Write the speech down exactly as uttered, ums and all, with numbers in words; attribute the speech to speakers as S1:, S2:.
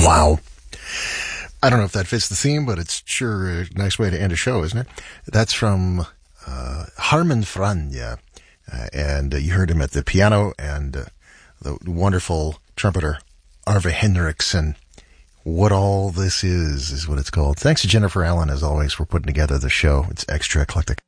S1: Wow. I don't know if that fits the theme, but it's sure a nice way to end a show, isn't it? That's from uh, Harman Franja. Uh, and uh, you heard him at the piano and uh, the wonderful trumpeter Arve Henriksen. What All This Is, is what it's called. Thanks to Jennifer Allen, as always, for putting together the show. It's extra eclectic.